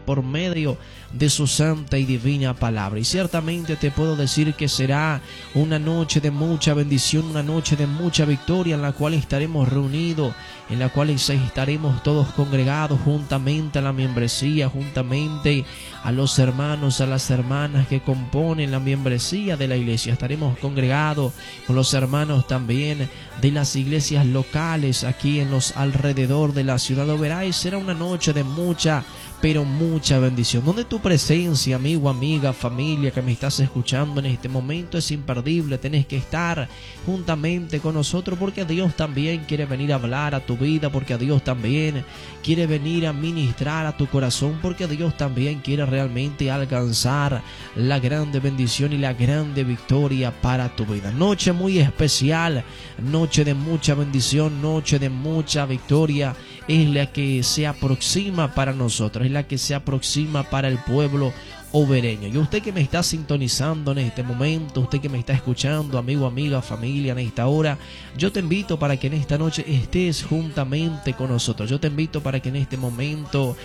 por medio de su santa y divina palabra. Y ciertamente te puedo decir que será una noche de mucha bendición, una noche de mucha victoria, en la cual estaremos reunidos, en la cual estaremos todos congregados juntamente a la membresía, juntamente a los hermanos, a las hermanas que componen la membresía de la iglesia. Estaremos congregados con los hermanos también de las iglesias locales aquí en los alrededor de la ciudad de Oberá, y será una noche de mucha, pero mucha bendición, donde tu presencia, amigo, amiga, familia que me estás escuchando en este momento, es imperdible. Tenés que estar juntamente con nosotros, porque Dios también quiere venir a hablar a tu vida, porque Dios también quiere venir a ministrar a tu corazón, porque Dios también quiere realmente alcanzar la grande bendición y la grande victoria para tu vida. Noche muy especial, noche de mucha bendición, noche de mucha victoria, es la que se aproxima para nosotros, es la que se aproxima para el pueblo obereño. Y usted que me está sintonizando en este momento, usted que me está escuchando, amigo, amiga, familia, en esta hora, yo te invito para que en esta noche estés juntamente con nosotros. Yo te invito para que en este momento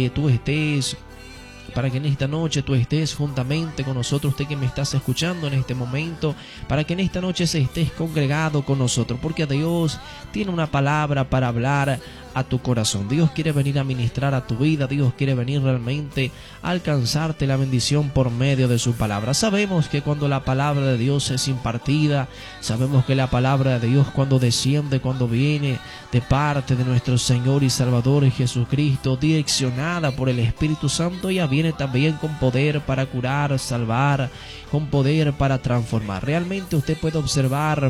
para que en esta noche tú estés juntamente con nosotros, usted que me estás escuchando en este momento, para que en esta noche se estés congregado con nosotros, porque Dios tiene una palabra para hablar a tu corazón. Dios quiere venir a ministrar a tu vida, Dios quiere venir realmente a alcanzarte la bendición por medio de su palabra. Sabemos que cuando la palabra de Dios es impartida, sabemos que la palabra de Dios cuando desciende, cuando viene de parte de nuestro Señor y Salvador Jesucristo, direccionada por el Espíritu Santo, ella viene también con poder para curar, salvar, con poder para transformar. Realmente usted puede observar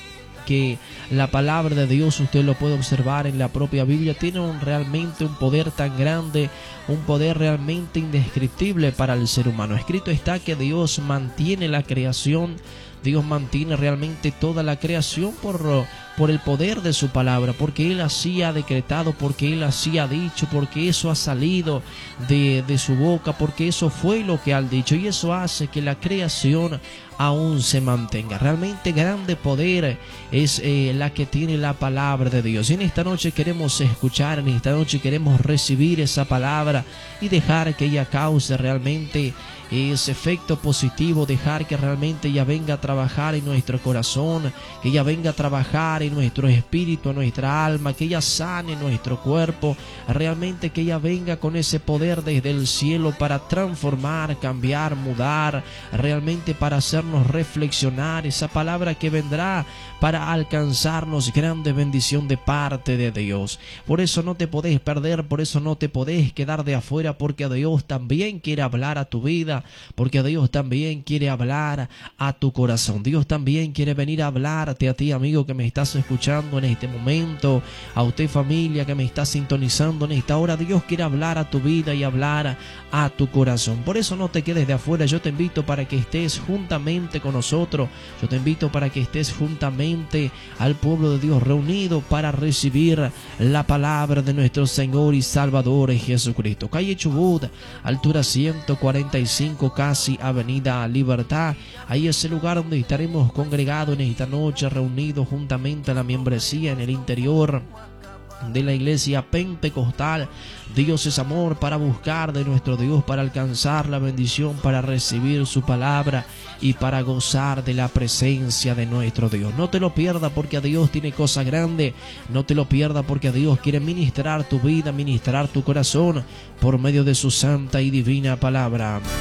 que la palabra de Dios, usted lo puede observar en la propia Biblia, tiene realmente un poder tan grande, un poder realmente indescriptible para el ser humano. Escrito está que Dios mantiene la creación, Dios mantiene realmente toda la creación por el poder de su palabra, porque Él así ha decretado, porque Él así ha dicho, porque eso ha salido de su boca, porque eso fue lo que ha dicho, y eso hace que la creación aún se mantenga. Realmente grande poder es la que tiene la palabra de Dios. Y en esta noche queremos escuchar, en esta noche queremos recibir esa palabra y dejar que ella cause realmente ese efecto positivo, dejar que realmente ella venga a trabajar en nuestro corazón, que ella venga a trabajar en nuestro espíritu, en nuestra alma, que ella sane nuestro cuerpo, realmente que ella venga con ese poder desde el cielo para transformar, cambiar, mudar, realmente para hacernos reflexionar, esa palabra que vendrá para alcanzarnos grande bendición de parte de Dios. Por eso no te podés perder, por eso no te podés quedar de afuera, porque Dios también quiere hablar a tu vida, porque Dios también quiere hablar a tu corazón. Dios también quiere venir a hablarte a ti, amigo, que me estás escuchando en este momento, a usted, familia, que me está sintonizando en esta hora. Dios quiere hablar a tu vida y hablar a tu corazón. Por eso no te quedes de afuera. Yo te invito para que estés juntamente con nosotros. Yo te invito para que estés juntamente al pueblo de Dios reunido para recibir la palabra de nuestro Señor y Salvador Jesucristo. Calle Chubut, altura 145, casi Avenida Libertad. Ahí es el lugar donde estaremos congregados en esta noche, reunidos juntamente a la membresía en el interior de la iglesia pentecostal. Dios es amor, para buscar de nuestro Dios, para alcanzar la bendición, para recibir su palabra y para gozar de la presencia de nuestro Dios. No te lo pierdas, porque Dios tiene cosas grandes. No te lo pierdas, porque Dios quiere ministrar tu vida, ministrar tu corazón por medio de su santa y divina palabra.